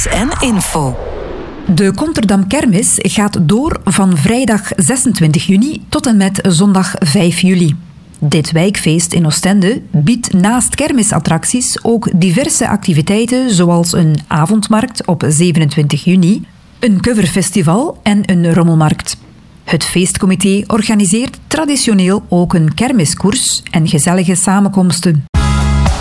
Nieuws en info. De Konterdam Kermis gaat door van vrijdag 26 juni tot en met zondag 5 juli. Dit wijkfeest in Oostende biedt naast kermisattracties ook diverse activiteiten zoals een avondmarkt op 27 juni, een coverfestival en een rommelmarkt. Het feestcomité organiseert traditioneel ook een kermiskoers en gezellige samenkomsten.